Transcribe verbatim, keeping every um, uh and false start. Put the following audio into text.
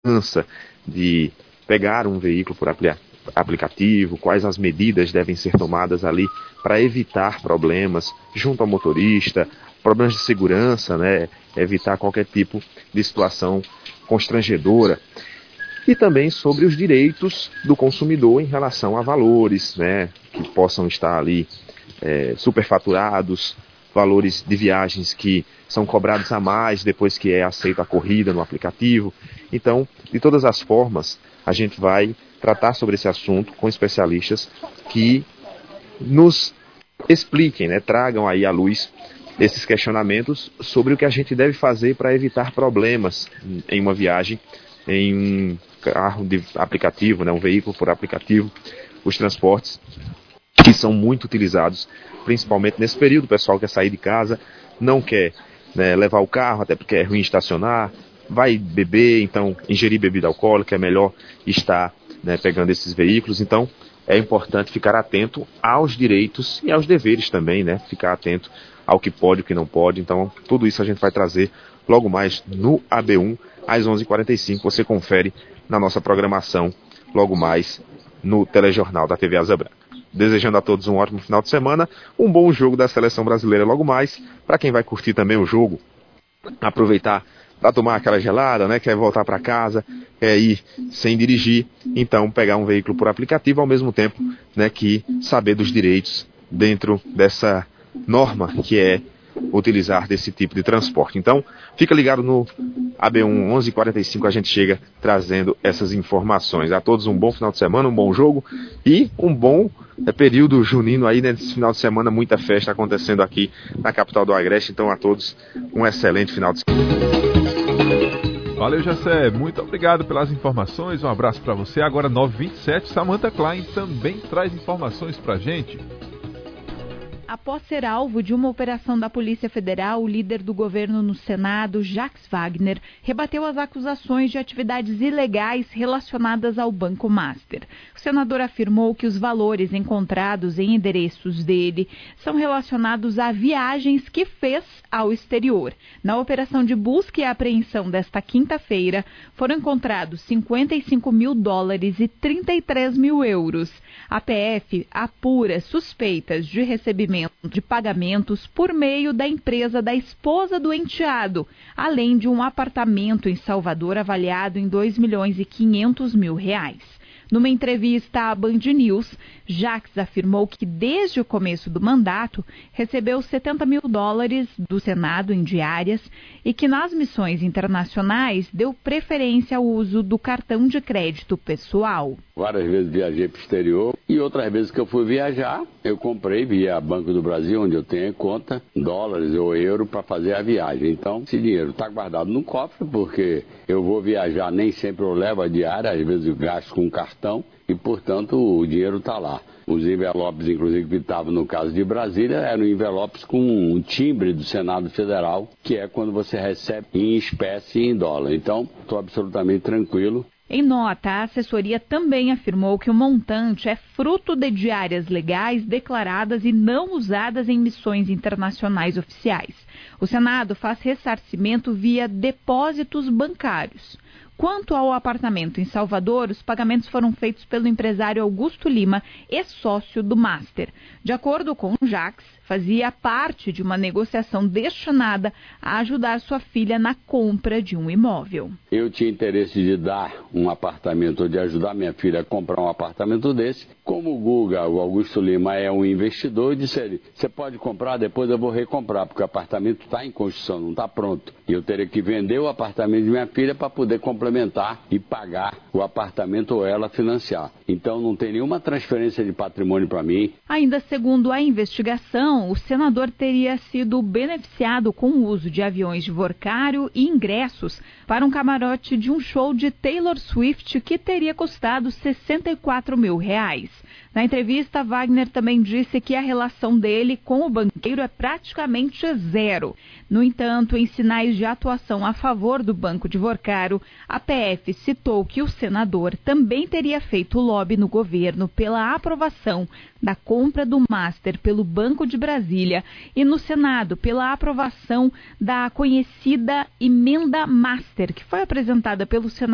segurança de pegar um veículo por aplicativo, quais as medidas devem ser tomadas ali para evitar problemas junto ao motorista, problemas de segurança, né, evitar qualquer tipo de situação constrangedora. E também sobre os direitos do consumidor em relação a valores, né, que possam estar ali é, superfaturados, valores de viagens que são cobrados a mais depois que é aceita a corrida no aplicativo. Então, de todas as formas, a gente vai tratar sobre esse assunto com especialistas que nos expliquem, né, tragam aí à luz esses questionamentos sobre o que a gente deve fazer para evitar problemas em uma viagem, em um carro de aplicativo, né, um veículo por aplicativo, os transportes que são muito utilizados, principalmente nesse período. O pessoal quer sair de casa, não quer, né, levar o carro, até porque é ruim estacionar, vai beber, então ingerir bebida alcoólica, é melhor estar, né, pegando esses veículos. Então é importante ficar atento aos direitos e aos deveres também, né, ficar atento ao que pode e o que não pode. Então tudo isso a gente vai trazer logo mais no A B um, às onze e quarenta e cinco, você confere na nossa programação logo mais no telejornal da T V Asa Branca. Desejando a todos um ótimo final de semana, um bom jogo da Seleção Brasileira logo mais. Para quem vai curtir também o jogo, aproveitar para tomar aquela gelada, né, quer voltar para casa, quer ir sem dirigir, então pegar um veículo por aplicativo, ao mesmo tempo, né, que saber dos direitos dentro dessa norma que é utilizar desse tipo de transporte. Então, fica ligado no A B um, onze e quarenta e cinco, a gente chega trazendo essas informações. A todos um bom final de semana, um bom jogo e um bom é, período junino aí, nesse final de semana, muita festa acontecendo aqui na capital do Agreste. Então, a todos um excelente final de semana. Valeu, Jessé, muito obrigado pelas informações, um abraço para você. Agora nove e vinte e sete, Samantha Klein também traz informações pra gente. Após ser alvo de uma operação da Polícia Federal, o líder do governo no Senado, Jacques Wagner, rebateu as acusações de atividades ilegais relacionadas ao Banco Master. O senador afirmou que os valores encontrados em endereços dele são relacionados a viagens que fez ao exterior. Na operação de busca e apreensão desta quinta-feira, foram encontrados cinquenta e cinco mil dólares e trinta e três mil euros. A P F apura suspeitas de recebimento de pagamentos por meio da empresa da esposa do enteado, além de um apartamento em Salvador avaliado em dois milhões e quinhentos mil reais. Numa entrevista à Band News, Jacques afirmou que desde o começo do mandato recebeu setenta mil dólares do Senado em diárias e que nas missões internacionais deu preferência ao uso do cartão de crédito pessoal. Várias vezes viajei para o exterior e outras vezes que eu fui viajar, eu comprei via Banco do Brasil, onde eu tenho conta, dólares ou euro para fazer a viagem. Então, esse dinheiro está guardado no cofre, porque eu vou viajar, nem sempre eu levo a diária, às vezes eu gasto com cartão e, portanto, o dinheiro está lá. Os envelopes, inclusive, que estavam no caso de Brasília, eram envelopes com um timbre do Senado Federal, que é quando você recebe em espécie e em dólar. Então, estou absolutamente tranquilo. Em nota, a assessoria também afirmou que o montante é fruto de diárias legais declaradas e não usadas em missões internacionais oficiais. O Senado faz ressarcimento via depósitos bancários. Quanto ao apartamento em Salvador, os pagamentos foram feitos pelo empresário Augusto Lima, ex-sócio do Master. De acordo com Jacques, fazia parte de uma negociação destinada a ajudar sua filha na compra de um imóvel. Eu tinha interesse de dar um apartamento, ou de ajudar minha filha a comprar um apartamento desse. Como o Guga, o Augusto Lima, é um investidor, eu disse a ele, você pode comprar, depois eu vou recomprar, porque o apartamento está em construção, não está pronto. E eu teria que vender o apartamento de minha filha para poder complementar e pagar o apartamento ou ela financiar. Então não tem nenhuma transferência de patrimônio para mim. Ainda segundo a investigação, o senador teria sido beneficiado com o uso de aviões de Vorcário e ingressos para um camarote de um show de Taylor Swift que teria custado sessenta e quatro mil reais. Na entrevista, Wagner também disse que a relação dele com o banqueiro é praticamente zero. No entanto, em sinais de atuação a favor do Banco de Vorcário, a P F citou que o senador também teria feito lobby no governo pela aprovação da compra do Master pelo Banco de Brasília e no Senado pela aprovação da conhecida emenda Master, que foi apresentada pelo senador